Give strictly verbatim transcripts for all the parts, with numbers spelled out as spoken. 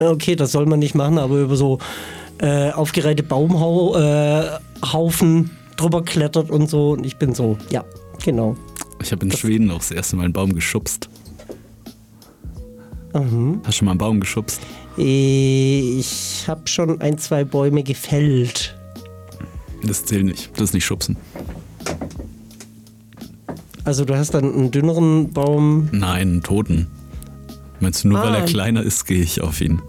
okay, das soll man nicht machen, aber über so äh, aufgereihte Baumhaufen äh, drüber klettert und so. Und ich bin so, ja, genau. Ich habe in das Schweden auch das erste Mal einen Baum geschubst. Mhm. Hast du schon mal einen Baum geschubst? Ich habe schon ein, zwei Bäume gefällt. Das zählt nicht, das ist nicht schubsen. Also du hast dann einen dünneren Baum? Nein, einen toten. Meinst du, nur ah. weil er kleiner ist, gehe ich auf ihn?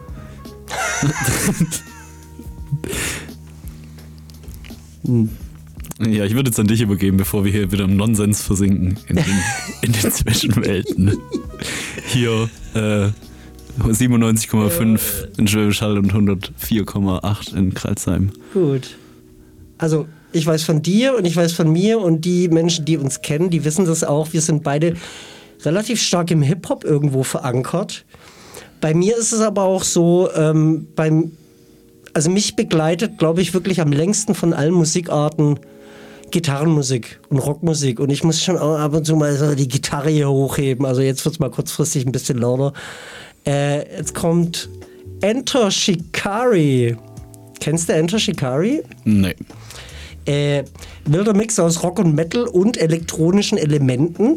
hm. Ja, ich würde jetzt an dich übergeben, bevor wir hier wieder im Nonsens versinken in den, in den Zwischenwelten. Hier äh, siebenundneunzig Komma fünf in Schwäbisch Hall und hundertvier Komma acht in Crailsheim. Gut. Also ich weiß von dir und ich weiß von mir und die Menschen, die uns kennen, die wissen das auch. Wir sind beide relativ stark im Hip-Hop irgendwo verankert. Bei mir ist es aber auch so, ähm, beim, also mich begleitet, glaube ich, wirklich am längsten von allen Musikarten Gitarrenmusik und Rockmusik. Und ich muss schon auch ab und zu mal so die Gitarre hier hochheben. Also jetzt wird es mal kurzfristig ein bisschen lauter. Äh, jetzt kommt Enter Shikari. Kennst du Enter Shikari? Nee. Äh, wilder Mix aus Rock und Metal und elektronischen Elementen.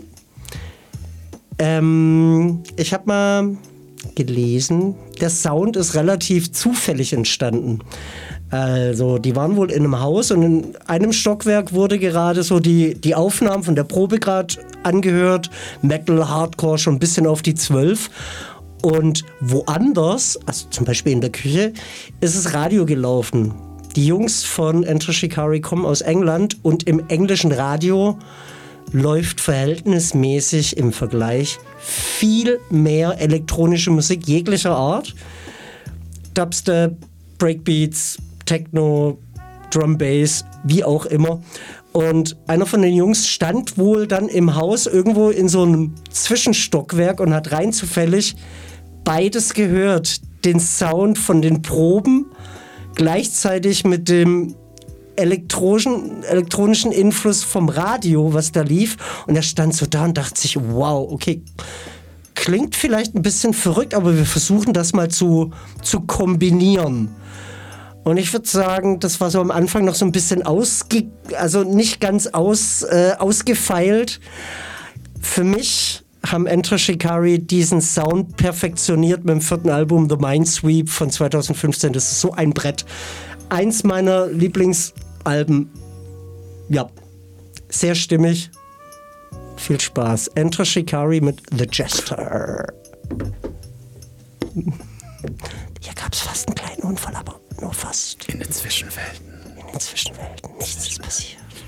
Ähm, ich habe mal gelesen, der Sound ist relativ zufällig entstanden. Also, die waren wohl in einem Haus und in einem Stockwerk wurde gerade so die, die Aufnahmen von der Probe gerade angehört. Metal, Hardcore, schon ein bisschen auf die zwölf. Und woanders, also zum Beispiel in der Küche, ist es Radio gelaufen. Die Jungs von Enter Shikari kommen aus England und im englischen Radio läuft verhältnismäßig im Vergleich viel mehr elektronische Musik jeglicher Art. Dubstep, Breakbeats, Techno, Drum Bass, wie auch immer. Und einer von den Jungs stand wohl dann im Haus irgendwo in so einem Zwischenstockwerk und hat rein zufällig beides gehört. Den Sound von den Proben gleichzeitig mit dem elektronischen, elektronischen Einfluss vom Radio, was da lief. Und er stand so da und dachte sich, wow, okay, klingt vielleicht ein bisschen verrückt, aber wir versuchen das mal zu, zu kombinieren. Und ich würde sagen, das war so am Anfang noch so ein bisschen ausge, also nicht ganz aus, äh, ausgefeilt. Für mich haben Enter Shikari diesen Sound perfektioniert mit dem vierten Album The Minesweep von zweitausendfünfzehn. Das ist so ein Brett. Eins meiner Lieblingsalben. Ja, sehr stimmig. Viel Spaß. Enter Shikari mit The Jester. Hier gab es fast einen kleinen Unfall, aber nur fast. In den Zwischenwelten. In den Zwischenwelten. Nichts ist passiert.